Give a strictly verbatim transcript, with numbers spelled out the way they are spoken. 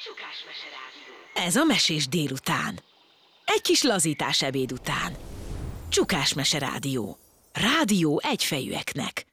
Csukásmese rádió. Ez a mesés délután. Egy kis lazítás ebéd után. Csukásmese rádió. Rádió egyfejűeknek.